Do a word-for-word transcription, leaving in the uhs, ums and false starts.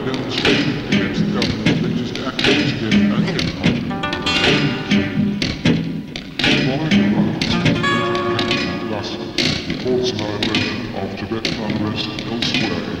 demonstration against the government that just activates him and empire. Following the rise of military capital Lhasa, reports annihilation of Tibetan unrest elsewhere